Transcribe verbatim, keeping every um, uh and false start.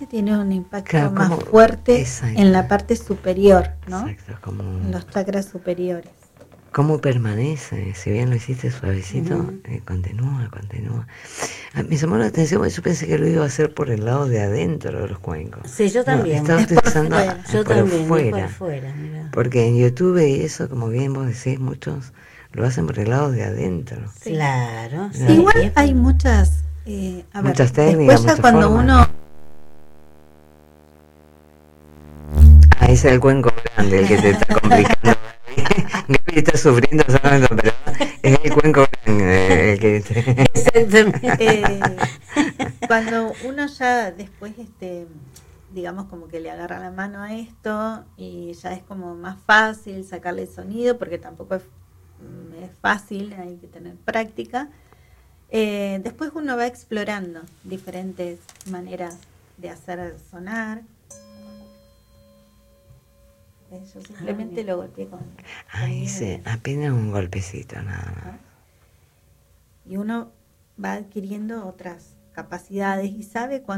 Este tiene un impacto Claro, más como- fuerte exacto. en la parte superior, ¿no? Exacto, como, En los chakras superiores. cómo permanece, si bien lo hiciste suavecito, Ujú. eh, continúa, continúa. Ah, me llamó la atención, porque yo pensé que lo iba a hacer por el lado de adentro de los cuencos. Sí, yo también. Estaba Es por utilizando fuera. ah, Yo por también, fuera. es por fuera, mira. Porque en YouTube y eso, como bien vos decís, muchos lo hacen por el lado de adentro. Sí. Claro. Sí, sí, Igual es por- hay muchas, eh, a ver, Muchas técnicas, después ya muchas cuando formas. uno Ah, ese es el cuenco grande el que te está complicando. Gaby está sufriendo, ¿sabes? Pero es el cuenco grande el que te... Exactamente. eh, cuando uno ya después este digamos como que le agarra la mano a esto y ya es como más fácil sacarle sonido porque tampoco es, mm, es fácil, hay que tener práctica. Eh, después uno va explorando diferentes maneras de hacer sonar. Eh, yo simplemente Ah, lo golpeé con, Ay, con sí, mi- apenas un golpecito nada más. y uno va adquiriendo otras capacidades y sabe cuándo